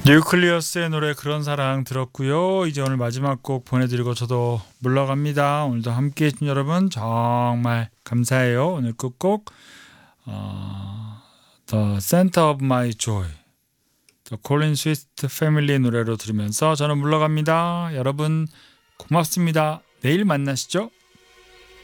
뉴클리어스의 노래 그런 사랑 들었고요. 이제 오늘 마지막 곡 보내드리고 저도 물러갑니다. 오늘도 함께해 주신 여러분 정말 감사해요. 오늘 끝곡 The Center of My Joy, The Colin Swift 패밀리 노래로 들으면서 저는 물러갑니다. 여러분 고맙습니다. 내일 만나시죠.